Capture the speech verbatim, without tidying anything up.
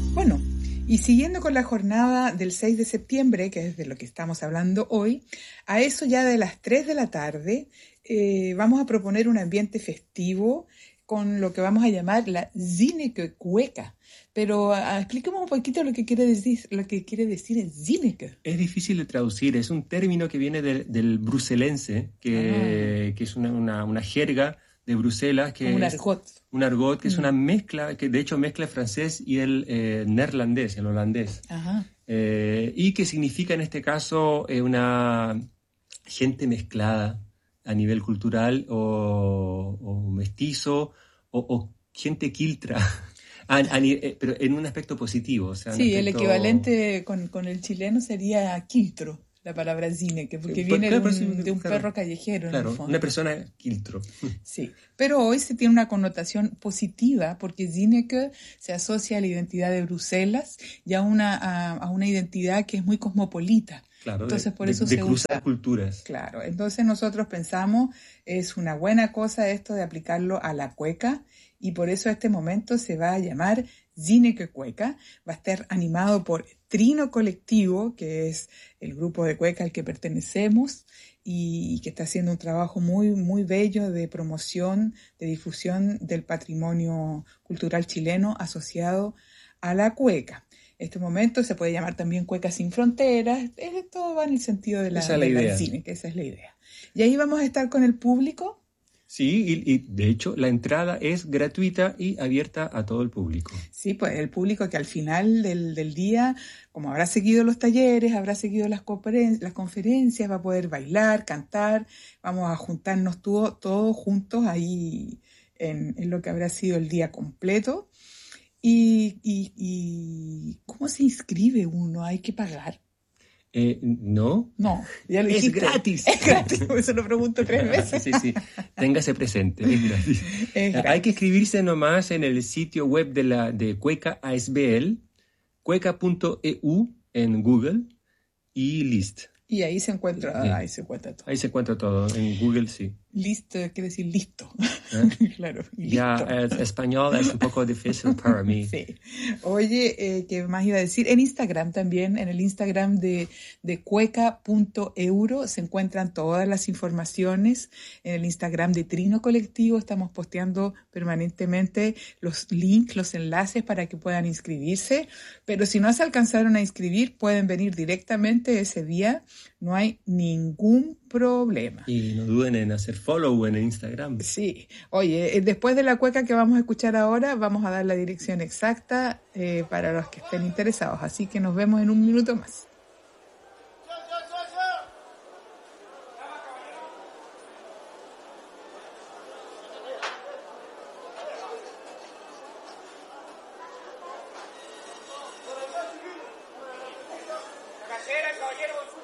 Bueno, y siguiendo con la jornada del seis de septiembre, que es de lo que estamos hablando hoy, a eso ya de las tres de la tarde eh, vamos a proponer un ambiente festivo con lo que vamos a llamar la Zinneke Cueca. Pero ah, expliquemos un poquito lo que quiere decir, lo que quiere decir en Zinneke. Es difícil de traducir, es un término que viene del, del bruselense, que, Ah. que es una, una, una jerga de Bruselas, que Como un es argot. un argot, que Mm. es una mezcla, que de hecho mezcla el francés y el eh, neerlandés, el holandés, Ajá. eh, y que significa en este caso eh, una gente mezclada a nivel cultural o, o mestizo o, o gente quiltra. A- a ni- eh, pero en un aspecto positivo, o sea, un Sí, el aspecto... equivalente con, con el chileno sería quiltro, la palabra Zinneke, porque Eh, viene de claro, pero sí, un, de un claro, perro callejero en el claro, una fondo. persona quiltro. Sí, pero hoy se tiene una connotación positiva porque Zinneke se asocia a la identidad de Bruselas y a una, a, a una identidad que es muy cosmopolita. Claro, de, Entonces por de, eso de se cruzar usa. culturas. Claro, entonces nosotros pensamos es una buena cosa esto de aplicarlo a la cueca y por eso este momento se va a llamar Zinneke Cueca. Va a estar animado por Trino Colectivo, que es el grupo de cueca al que pertenecemos y que está haciendo un trabajo muy, muy bello de promoción, de difusión del patrimonio cultural chileno asociado a la cueca. Este momento se puede llamar también Cueca Sin Fronteras, eh, todo va en el sentido de la, Esa es la de la idea. cine, que esa es la idea. Y ahí vamos a estar con el público. Sí, y, y de hecho la entrada es gratuita y abierta a todo el público. Sí, pues el público que al final del, del día, como habrá seguido los talleres, habrá seguido las, conferen- las conferencias, va a poder bailar, cantar, vamos a juntarnos todo- todos juntos ahí en, en lo que habrá sido el día completo. Y, y, y ¿cómo se inscribe uno? ¿Hay que pagar? Eh, ¿no? No, ya lo Es dijiste. gratis. Es gratis, por eso lo pregunto tres veces. Sí, sí, téngase presente, es gratis. Es Hay gratis. que inscribirse nomás en el sitio web de, la, de Cueca A S B L, cueca punto e u en Google y list. Y ahí se encuentra, Eh, ahí se encuentra todo. Ahí se encuentra todo, en Google sí. Listo, quiere decir listo. ¿Eh? Claro, y Ya listo. el español es un poco difícil para mí. Sí. Oye, eh, ¿qué más iba a decir? En Instagram también, en el Instagram de, de cueca punto euro se encuentran todas las informaciones. En el Instagram de Trino Colectivo estamos posteando permanentemente los links, los enlaces para que puedan inscribirse. Pero si no se alcanzaron a inscribir, pueden venir directamente ese día. No hay ningún problema. Y no duden en hacer follow en Instagram. Sí, oye, eh, después de la cueca que vamos a escuchar ahora, vamos a dar la dirección exacta eh, para los que estén interesados. Así que nos vemos en un minuto más. Casera, caballero,